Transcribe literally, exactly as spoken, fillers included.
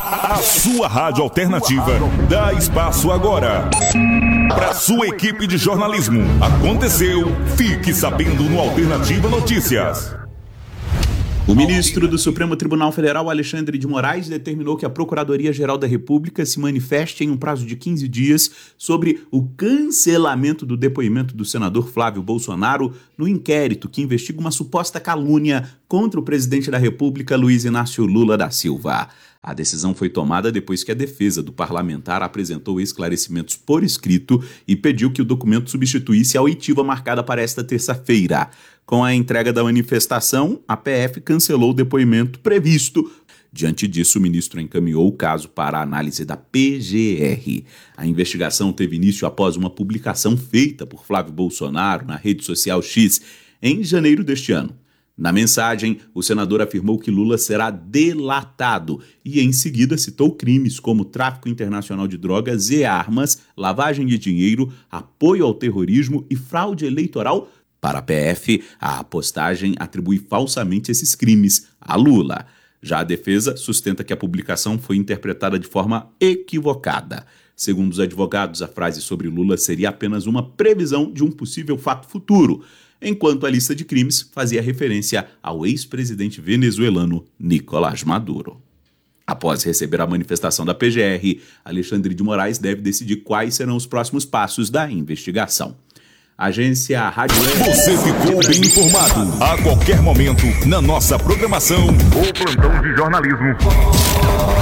A sua rádio alternativa dá espaço agora para sua equipe de jornalismo. Aconteceu, fique sabendo no Alternativa Notícias. O ministro do Supremo Tribunal Federal, Alexandre de Moraes, determinou que a Procuradoria-Geral da República se manifeste em um prazo de quinze dias sobre o cancelamento do depoimento do senador Flávio Bolsonaro no inquérito que investiga uma suposta calúnia contra o presidente da República, Luiz Inácio Lula da Silva. A decisão foi tomada depois que a defesa do parlamentar apresentou esclarecimentos por escrito e pediu que o documento substituísse a oitiva marcada para esta terça-feira. Com a entrega da manifestação, a P F cancelou o depoimento previsto. Diante disso, o ministro encaminhou o caso para a análise da P G R. A investigação teve início após uma publicação feita por Flávio Bolsonaro na rede social X em janeiro deste ano. Na mensagem, o senador afirmou que Lula será delatado e, em seguida, citou crimes como tráfico internacional de drogas e armas, lavagem de dinheiro, apoio ao terrorismo e fraude eleitoral. Para a P F, a postagem atribui falsamente esses crimes a Lula. Já a defesa sustenta que a publicação foi interpretada de forma equivocada. Segundo os advogados, a frase sobre Lula seria apenas uma previsão de um possível fato futuro, enquanto a lista de crimes fazia referência ao ex-presidente venezuelano Nicolás Maduro. Após receber a manifestação da P G R, Alexandre de Moraes deve decidir quais serão os próximos passos da investigação. Agência Rádio Web. Você ficou bem informado. A qualquer momento, na nossa programação, o plantão de jornalismo.